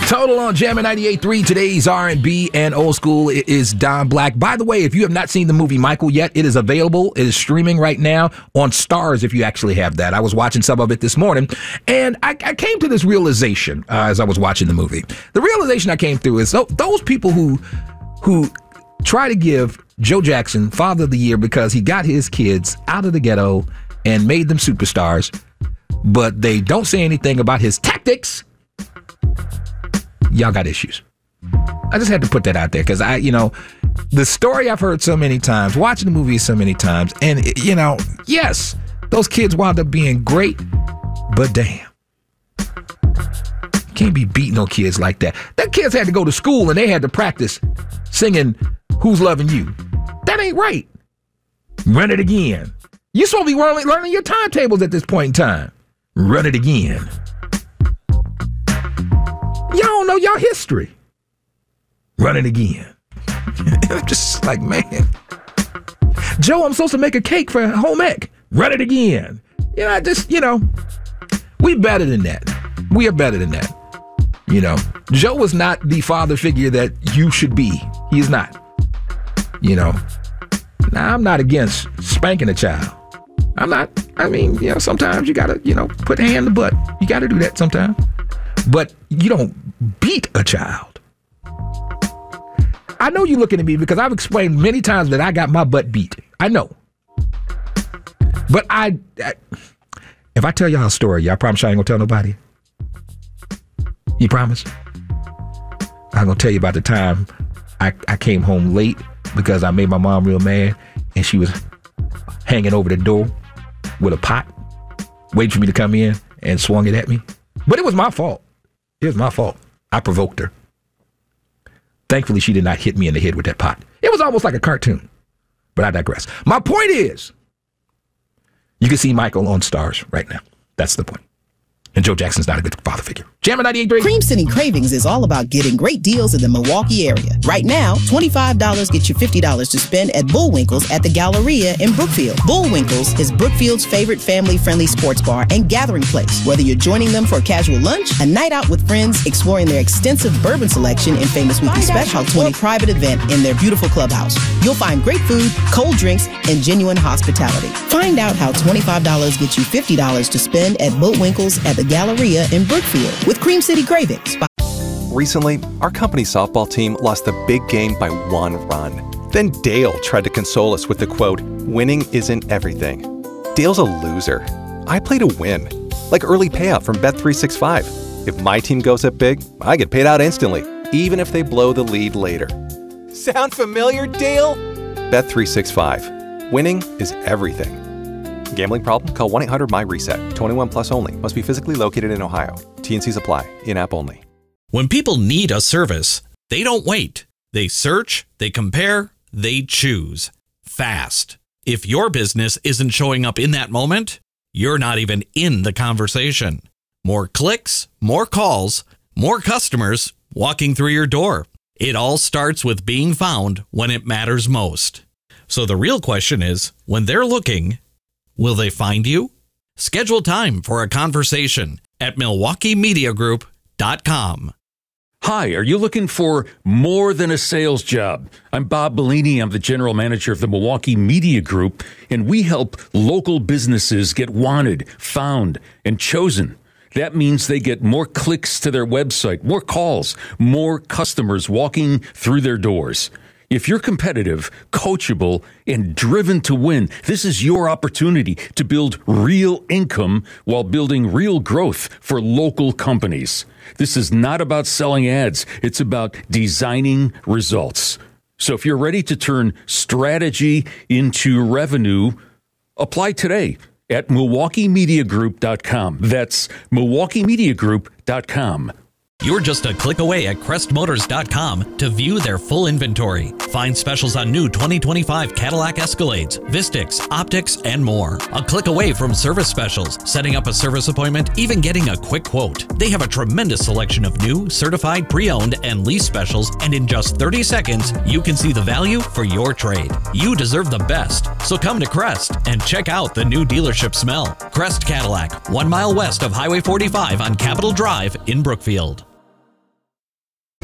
Total on Jammin' 98.3. Today's R&B and old school is Don Black. By the way, if you have not seen the movie Michael yet, it is available. It is streaming right now on Stars if you actually have that. I was watching some of it this morning, and I came to this realization as I was watching the movie. The realization I came through is those people who try to give Joe Jackson Father of the Year because he got his kids out of the ghetto and made them superstars, but they don't say anything about his tactics. Y'all got issues. I just had to put that out there because the story I've heard so many times, watching the movie so many times, and yes, those kids wound up being great, but damn, can't be beating no kids like that. That kids had to go to school and they had to practice singing "Who's Loving You." That ain't right. Run it again. You're supposed to be learning your timetables at this point in time. Run it again. Y'all don't know y'all history. Run it again. Just like, man. Joe, I'm supposed to make a cake for home ec. Run it again. We better than that. We are better than that. Joe was not the father figure that you should be. He is not. Now, I'm not against spanking a child. I'm not. Sometimes you gotta, put a hand in the butt. You gotta do that sometimes. But you don't beat a child. I know you're looking at me because I've explained many times that I got my butt beat. I know. But if I tell y'all a story, y'all promise I ain't gonna tell nobody? You promise? I'm gonna tell you about the time I came home late because I made my mom real mad and she was hanging over the door with a pot, waiting for me to come in, and swung it at me. But it was my fault. It was my fault. I provoked her. Thankfully, she did not hit me in the head with that pot. It was almost like a cartoon. But I digress. My point is, you can see Michael on Stars right now. That's the point. And Joe Jackson's not a good father figure. Jammin' 98.3. Cream City Cravings is all about getting great deals in the Milwaukee area. Right now, $25 gets you $50 to spend at Bullwinkle's at the Galleria in Brookfield. Bullwinkle's is Brookfield's favorite family-friendly sports bar and gathering place. Whether you're joining them for a casual lunch, a night out with friends, exploring their extensive bourbon selection in Famous Weekly Special, 20 private event in their beautiful clubhouse. You'll find great food, cold drinks, and genuine hospitality. Find out how $25 gets you $50 to spend at Bullwinkle's at the Galleria in Brookfield with Cream City Cravings. Recently, our company softball team lost the big game by 1 run. Then Dale tried to console us with the quote, "Winning isn't everything." Dale's a loser. I play to win, like early payout from Bet365. If my team goes up big, I get paid out instantly, even if they blow the lead later. Sound familiar, Dale? Bet365. Winning is everything. Gambling problem? Call 1-800-MY-RESET. 21 plus only. Must be physically located in Ohio. T&Cs apply. In-app only. When people need a service, they don't wait. They search, they compare, they choose. Fast. If your business isn't showing up in that moment, you're not even in the conversation. More clicks, more calls, more customers walking through your door. It all starts with being found when it matters most. So the real question is, when they're looking, will they find you? Schedule time for a conversation at MilwaukeeMediaGroup.com. Hi, are you looking for more than a sales job? I'm Bob Bellini. I'm the general manager of the Milwaukee Media Group, and we help local businesses get wanted, found, and chosen. That means they get more clicks to their website, more calls, more customers walking through their doors. If you're competitive, coachable, and driven to win, this is your opportunity to build real income while building real growth for local companies. This is not about selling ads. It's about designing results. So if you're ready to turn strategy into revenue, apply today at MilwaukeeMediaGroup.com. That's MilwaukeeMediaGroup.com. You're just a click away at CrestMotors.com to view their full inventory. Find specials on new 2025 Cadillac Escalades, Vistix, Optics, and more. A click away from service specials, setting up a service appointment, even getting a quick quote. They have a tremendous selection of new, certified, pre-owned, and lease specials, and in just 30 seconds, you can see the value for your trade. You deserve the best, so come to Crest and check out the new dealership smell. Crest Cadillac, 1 mile west of Highway 45 on Capitol Drive in Brookfield.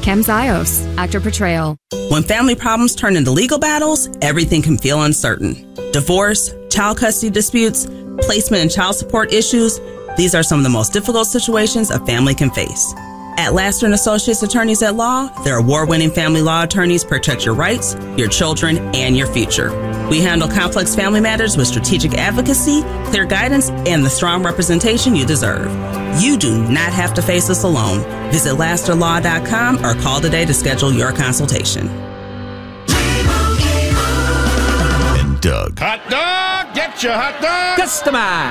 Cam Zios, actor portrayal. When family problems turn into legal battles, everything can feel uncertain. Divorce, child custody disputes, placement and child support issues, these are some of the most difficult situations a family can face. At Laster & Associates Attorneys at Law, their award-winning family law attorneys protect your rights, your children, and your future. We handle complex family matters with strategic advocacy, clear guidance, and the strong representation you deserve. You do not have to face this alone. Visit LasterLaw.com or call today to schedule your consultation. And Doug. Hot dog! Get your hot dog! Customize.